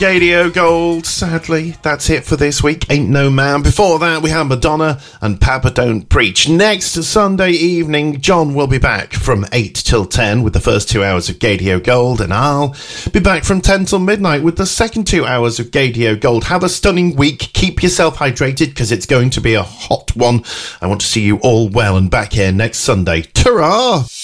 Gadio Gold, sadly, that's it for this week. Ain't No Man. Before that, we have Madonna and Papa Don't Preach. Next Sunday evening, John will be back from 8 till 10 with the first 2 hours of Gadio Gold, and I'll be back from 10 till midnight with the second 2 hours of Gadio Gold. Have a stunning week. Keep yourself hydrated because it's going to be a hot one. I want to see you all well and back here next Sunday. Ta-ra!